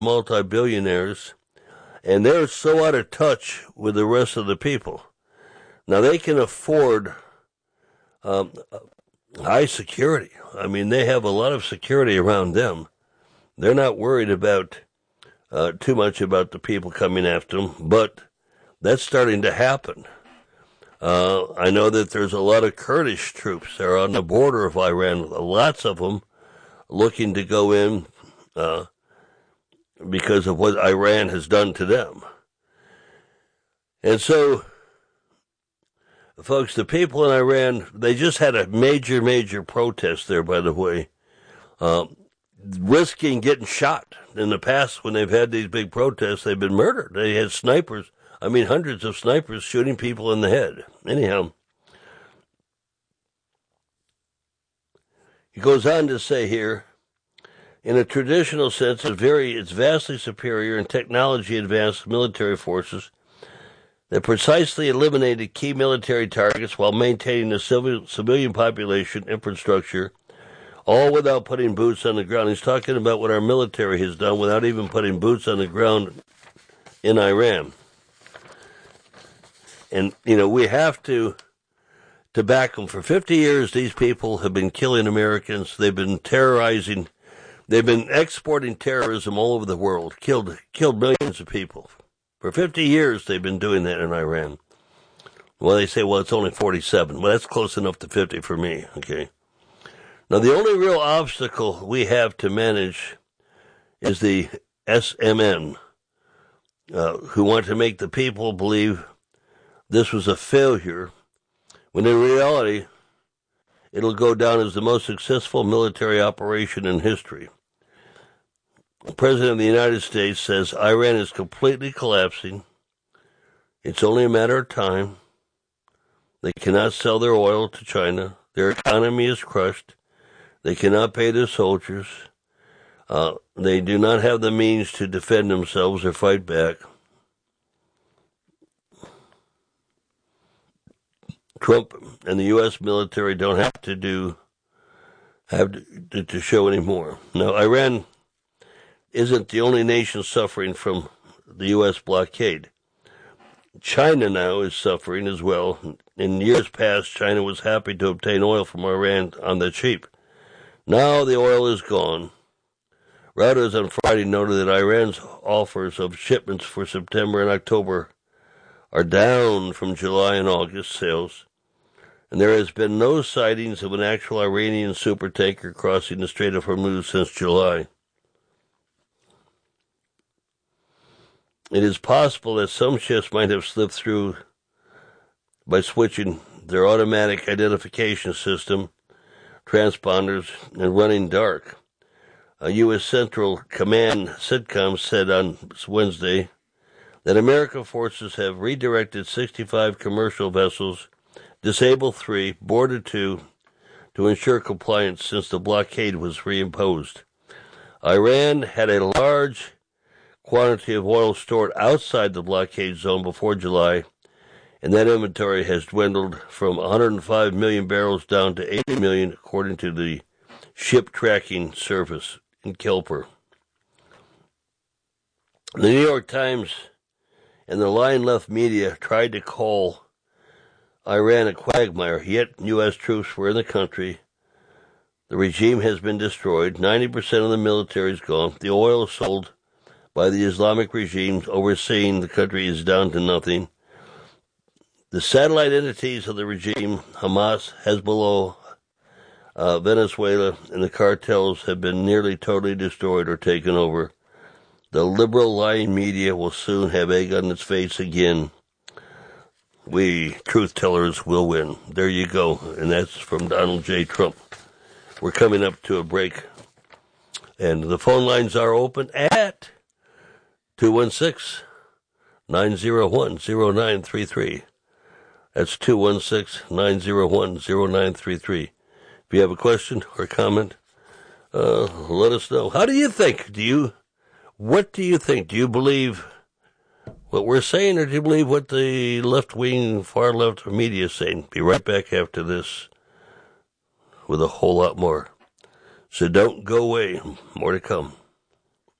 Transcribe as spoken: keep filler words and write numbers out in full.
multi-billionaires, and they're so out of touch with the rest of the people. Now, they can afford um, high security. I mean, they have a lot of security around them. They're not worried about uh, too much about the people coming after them, but that's starting to happen. Uh, I know that there's a lot of Kurdish troops that are on the border of Iran, lots of them looking to go in uh, because of what Iran has done to them. And so, folks, the people in Iran, they just had a major, major protest there, by the way, uh, risking getting shot. In the past, when they've had these big protests, they've been murdered. They had snipers, I mean hundreds of snipers shooting people in the head. Anyhow, he goes on to say here, in a traditional sense, it's very, it's vastly superior in technology advanced military forces that precisely eliminated key military targets while maintaining the civil, civilian population infrastructure, all without putting boots on the ground. He's talking about what our military has done without even putting boots on the ground in Iran. And, you know, we have to, to back them. For fifty years, these people have been killing Americans. They've been terrorizing. They've been exporting terrorism all over the world, killed killed millions of people. For fifty years, they've been doing that in Iran. Well, they say, well, it's only forty-seven. Well, that's close enough to fifty for me, okay? Now, the only real obstacle we have to manage is the S M N, uh, who want to make the people believe this was a failure, when in reality, it'll go down as the most successful military operation in history. The President of the United States says Iran is completely collapsing. It's only a matter of time. They cannot sell their oil to China. Their economy is crushed. They cannot pay their soldiers. Uh, they do not have the means to defend themselves or fight back. Trump and the U S military don't have to do have to, to show anymore. Now, Iran isn't the only nation suffering from the U S blockade. China now is suffering as well. In years past, China was happy to obtain oil from Iran on the cheap. Now the oil is gone. Reuters on Friday noted that Iran's offers of shipments for September and October are down from July and August sales, and there has been no sightings of an actual Iranian supertanker crossing the Strait of Hormuz since July. It is possible that some ships might have slipped through by switching their automatic identification system, transponders, and running dark. A U S Central Command CENTCOM said on Wednesday that American forces have redirected sixty-five commercial vessels, disabled three, boarded two, to ensure compliance since the blockade was reimposed. Iran had a large quantity of oil stored outside the blockade zone before July, and that inventory has dwindled from one hundred five million barrels down to eighty million, according to the ship tracking service in Kelper. The New York Times and the line left media tried to call Iran a quagmire, yet U S troops were in the country. The regime has been destroyed. ninety percent of the military is gone. The oil sold by the Islamic regime overseeing the country is down to nothing. The satellite entities of the regime, Hamas, Hezbollah, uh, Venezuela, and the cartels have been nearly totally destroyed or taken over. The liberal lying media will soon have egg on its face again. We, truth tellers, will win. There you go. And that's from Donald J. Trump. We're coming up to a break. And the phone lines are open at two one six, nine zero one, zero nine three three. That's two one six, nine zero one, zero nine three three. If you have a question or comment, uh, let us know. How do you think? Do you, what do you think? Do you believe what we're saying, or do you believe what the left-wing, far-left media is saying? Be right back after this with a whole lot more. So don't go away. More to come.